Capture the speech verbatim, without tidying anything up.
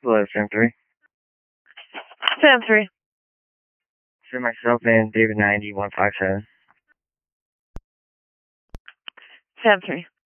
Hello, Sam three. Sam three. For myself and David ninety one five seven. Sam three.